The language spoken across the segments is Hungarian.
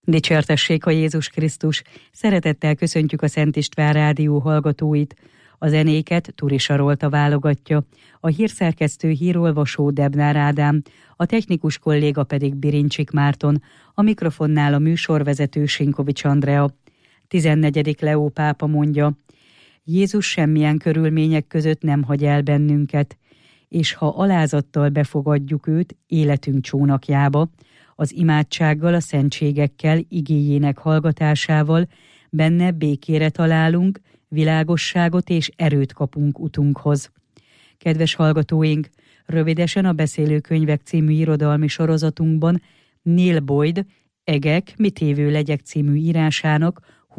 Dicsértessék a Jézus Krisztus! Szeretettel köszöntjük a Szent István Rádió hallgatóit. A zenéket Turi Sarolta válogatja, a hírszerkesztő hírolvasó Debnár Ádám, a technikus kolléga pedig Birincsik Márton, a mikrofonnál a műsorvezető Sinkovics Andrea. 14. Leó pápa mondja: Jézus semmilyen körülmények között nem hagy el bennünket, és ha alázattal befogadjuk őt életünk csónakjába, az imádsággal, a szentségekkel, igéjének hallgatásával benne békére találunk, világosságot és erőt kapunk utunkhoz. Kedves hallgatóink, rövidesen a Beszélőkönyvek című irodalmi sorozatunkban Neil Boyd Egek, mit évő legyek című írásának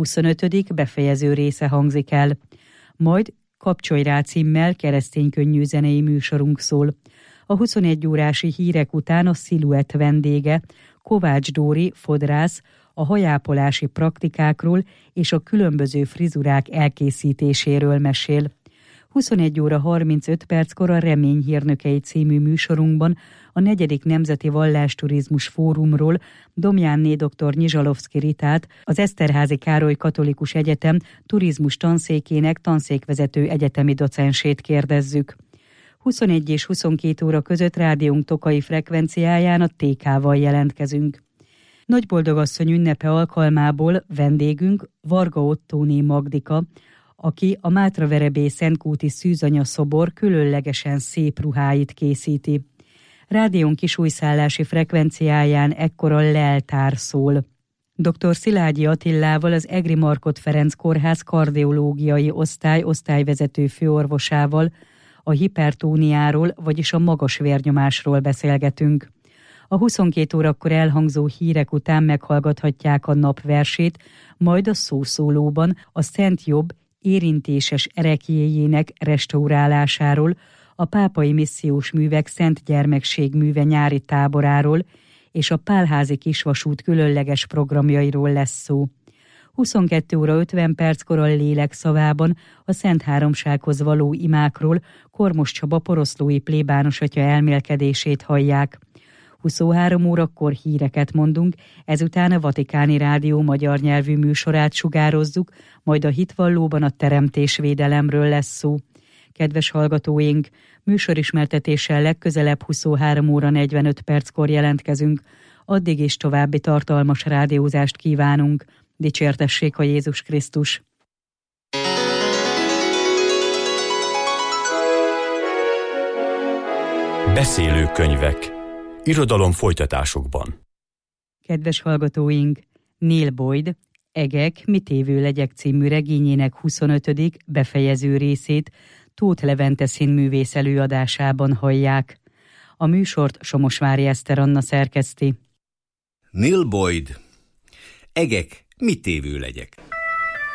25. befejező része hangzik el. Majd Kapcsolj rá címmel keresztény könnyű zenei műsorunk szól. A 21 órási hírek után a Sziluett vendége, Kovács Dóri fodrász, a hajápolási praktikákról és a különböző frizurák elkészítéséről mesél. 21 óra 35 perckor a Remény hírnökei című műsorunkban a 4. Nemzeti Vallásturizmus Fórumról Domjánné dr. Nyizsalovszky Ritát, az Eszterházy Károly Katolikus Egyetem turizmus tanszékének tanszékvezető egyetemi docensét kérdezzük. 21 és 22 óra között rádiónk tokai frekvenciáján a TK-val jelentkezünk. Nagyboldogasszony ünnepe alkalmából vendégünk Varga Ottóné Magdika, aki a Mátraverebély Szentkúti Szűzanya szobor különlegesen szép ruháit készíti. Rádiónk kisújszállási frekvenciáján ekkor a leltár szól. Dr. Szilágyi Attillával, az Egri Markhot Ferenc Kórház kardiológiai osztályvezető főorvosával a hipertóniáról, vagyis a magas vérnyomásról beszélgetünk. A 22 órakor elhangzó hírek után meghallgathatják a napversét, majd a szószólóban a Szent Jobb érintéses ereklyéjének restaurálásáról, a Pápai Missziós Művek Szent Gyermekség műve nyári táboráról és a Pálházi Kisvasút különleges programjairól lesz szó. 22 óra 50 perckor a Lélek szavában a Szent Háromsághoz való imákról Kormos Csaba poroszlói plébános atya elmélkedését hallják. 23 órakor híreket mondunk, ezután a Vatikáni Rádió magyar nyelvű műsorát sugározzuk, majd a Hitvallóban a teremtésvédelemről lesz szó. Kedves hallgatóink, műsorismertetéssel legközelebb 23 óra 45 perckor jelentkezünk, addig is további tartalmas rádiózást kívánunk. Dicsértessék a Jézus Krisztus! Beszélőkönyvek. Irodalom folytatásokban. Kedves hallgatóink, Neil Boyd Egek, mit évő legyek című regényének 25. befejező részét Tóth Levente színművész előadásában hallják. A műsort Somosvári Eszter Anna szerkeszti. Neil Boyd Egek, mit évő legyek.